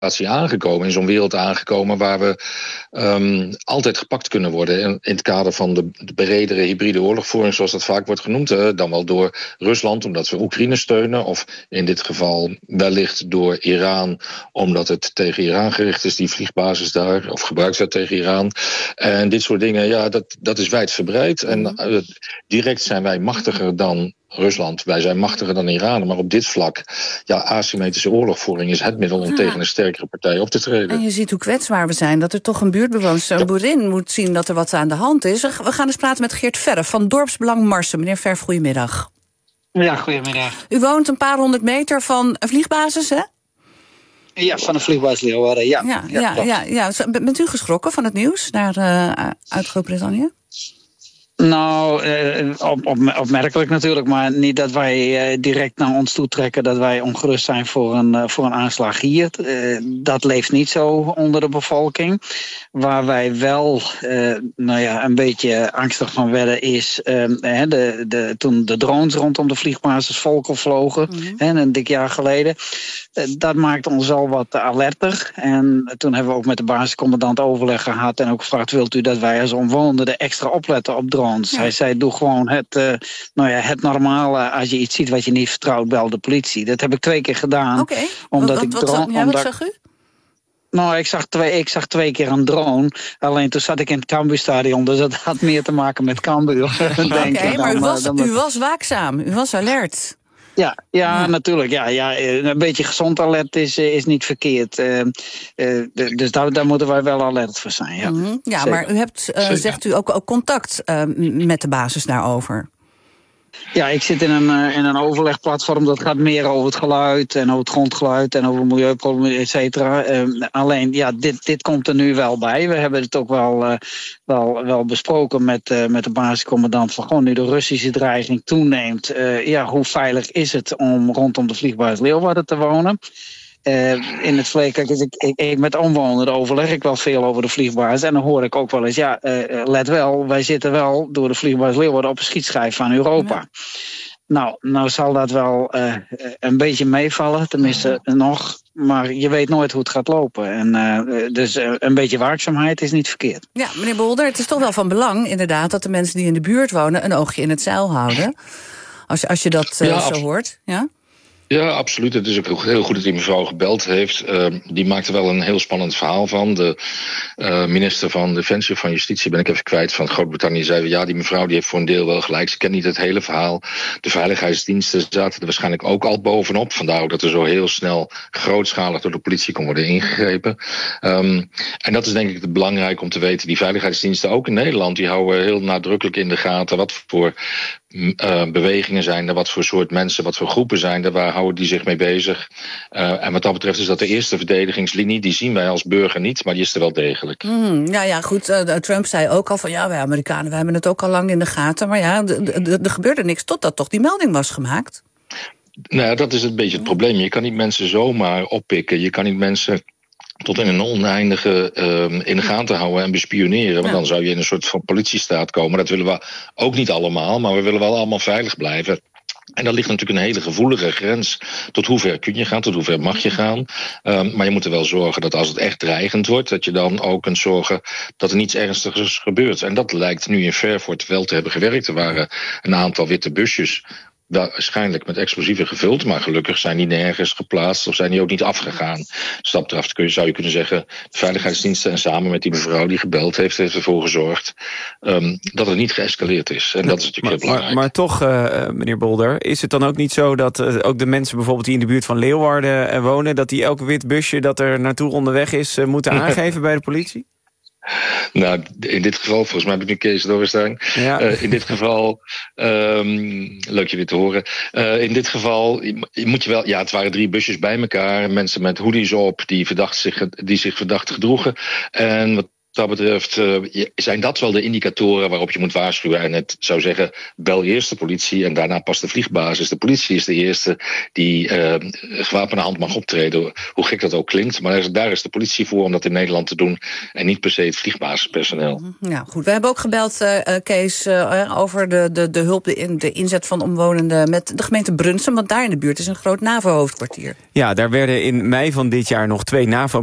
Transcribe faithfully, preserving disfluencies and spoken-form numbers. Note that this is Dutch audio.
aangekomen, in zo'n wereld aangekomen waar we um, altijd gepakt kunnen worden in, in het kader van de, de bredere hybride oorlogvoering, zoals dat vaak wordt genoemd, hè, dan wel door Rusland omdat we Oekraïne steunen, of in dit geval wellicht door Iran omdat het tegen Iran gericht is, die vliegbasis daar, of gebruikt werd tegen Iran. En dit soort dingen, ja, dat, dat is wijdverbreid. En uh, direct zijn wij machtiger dan Rusland. Wij zijn machtiger dan Iran, maar op dit vlak, ja, asymmetrische oorlogvoering is het middel om ja. tegen een sterkere partij op te treden. En je ziet hoe kwetsbaar we zijn, dat er toch een buurtbewoner, een boerin moet zien dat er wat aan de hand is. We gaan eens praten met Geert Verf van Dorpsbelang Marsum. Meneer Verf, goedemiddag. Ja, goedemiddag. U woont een paar honderd meter van een vliegbasis, hè? Ja, van een vliegbasis Leeuwarden, ja. Ja, ja, ja, ja, ja. Bent u geschrokken van het nieuws naar, uh, uit Groot-Brittannië? Nou, eh, op, op, opmerkelijk natuurlijk, maar niet dat wij eh, direct naar ons toe trekken dat wij ongerust zijn voor een, uh, voor een aanslag hier. Uh, dat leeft niet zo onder de bevolking. Waar wij wel uh, nou ja, een beetje angstig van werden is uh, de, de, toen de drones rondom de vliegbasis Volkel vlogen, mm-hmm. hè, een dik jaar geleden. Uh, dat maakt ons al wat alerter. En toen hebben we ook met de basiscommandant overleg gehad en ook gevraagd, wilt u dat wij als omwonenden extra opletten op drones? Ja. Hij zei, doe gewoon het, uh, nou ja, het normale. Als je iets ziet wat je niet vertrouwt, bel de politie. Dat heb ik twee keer gedaan. Oké, okay. Omdat wat, ik wat, drone, ja, omdat, wat zag u? Nou, ik zag, twee, ik zag twee keer een drone. Alleen toen zat ik in het Cambuurstadion, dus dat had meer te maken met Cambuur. Oké, okay, maar u was, dan, u was waakzaam, u was alert. Ja, ja, ja, natuurlijk. Ja, ja, een beetje gezond alert is, is niet verkeerd. Uh, uh, dus daar, daar moeten wij wel alert voor zijn. Ja, mm-hmm. ja maar u hebt, uh, zegt u, ook, ook contact uh, met de basis daarover. Ja, ik zit in een, uh, in een overlegplatform. Dat gaat meer over het geluid en over het grondgeluid en over milieuproblemen, et cetera. Uh, alleen, ja, dit, dit komt er nu wel bij. We hebben het ook wel, uh, wel, wel besproken met, uh, met de basiscommandant van gewoon nu de Russische dreiging toeneemt. Uh, ja, hoe veilig is het om rondom de vliegbasis Leeuwarden te wonen? Uh, in het verleden, kijk, ik, ik, ik met omwonenden overleg ik wel veel over de vliegbasis. En dan hoor ik ook wel eens, ja, uh, let wel, wij zitten wel door de vliegbasis Leeuwarden op een schietschijf van Europa. Ja. Nou, nou zal dat wel uh, een beetje meevallen, tenminste ja. nog. Maar je weet nooit hoe het gaat lopen. En, uh, dus uh, een beetje waakzaamheid is niet verkeerd. Ja, meneer Bolder, het is toch wel van belang, inderdaad, dat de mensen die in de buurt wonen een oogje in het zeil houden. Als, als je dat uh, ja, zo hoort, ja? Ja, absoluut. Het is ook heel goed dat die mevrouw gebeld heeft. Uh, die maakte wel een heel spannend verhaal van. De uh, minister van Defensie of van Justitie, ben ik even kwijt, van Groot-Brittannië, zei ja, die mevrouw die heeft voor een deel wel gelijk. Ze kent niet het hele verhaal. De veiligheidsdiensten zaten er waarschijnlijk ook al bovenop. Vandaar ook dat er zo heel snel grootschalig door de politie kon worden ingegrepen. Um, en dat is denk ik belangrijk om te weten. Die veiligheidsdiensten, ook in Nederland, die houden heel nadrukkelijk in de gaten wat voor Uh, bewegingen zijn er, wat voor soort mensen, wat voor groepen zijn er, waar houden die zich mee bezig. Uh, en wat dat betreft is dat de eerste verdedigingslinie, die zien wij als burger niet, maar die is er wel degelijk. Mm, ja, ja, goed. Uh, Trump zei ook al van ja, wij Amerikanen, wij hebben het ook al lang in de gaten. Maar ja, er gebeurde niks totdat toch die melding was gemaakt. Nou ja, dat is een beetje het probleem. Je kan niet mensen zomaar oppikken. Je kan niet mensen tot in een oneindige uh, in de gaten houden en bespioneren. Want ja. dan zou je in een soort van politiestaat komen. Dat willen we ook niet allemaal, maar we willen wel allemaal veilig blijven. En daar ligt natuurlijk een hele gevoelige grens. Tot hoe ver kun je gaan, tot hoe ver mag je gaan. Um, maar je moet er wel zorgen dat als het echt dreigend wordt, dat je dan ook kunt zorgen dat er niets ernstigs gebeurt. En dat lijkt nu in Vervoort wel te hebben gewerkt. Er waren een aantal witte busjes, waarschijnlijk met explosieven gevuld, maar gelukkig zijn die nergens geplaatst of zijn die ook niet afgegaan. Dus dat betreft kun je, zou je kunnen zeggen, de veiligheidsdiensten en samen met die mevrouw die gebeld heeft, heeft ervoor gezorgd um, dat het niet geëscaleerd is. En dat is natuurlijk maar, heel belangrijk. Maar, maar toch, uh, meneer Bolder, is het dan ook niet zo dat uh, ook de mensen bijvoorbeeld die in de buurt van Leeuwarden uh, wonen, dat die elk wit busje dat er naartoe onderweg is uh, moeten aangeven bij de politie? Nou, in dit geval, volgens mij heb ik nu Kees doorstaan. Ja. Uh, in dit geval, um, leuk je weer te horen. Uh, in dit geval moet je wel, ja, het waren drie busjes bij elkaar. Mensen met hoodies op die, verdacht zich, die zich verdacht gedroegen. En wat dat betreft uh, zijn dat wel de indicatoren waarop je moet waarschuwen. En het zou zeggen, bel eerst de politie en daarna pas de vliegbasis. De politie is de eerste die uh, gewapende hand mag optreden. Hoe gek dat ook klinkt. Maar daar is de politie voor om dat in Nederland te doen. En niet per se het vliegbasispersoneel. Ja, goed. We hebben ook gebeld, uh, Kees, uh, over de, de, de hulp, de, in, de inzet van omwonenden met de gemeente Brunsum. Want daar in de buurt is een groot NAVO-hoofdkwartier. Ja, daar werden in mei van dit jaar nog twee NAVO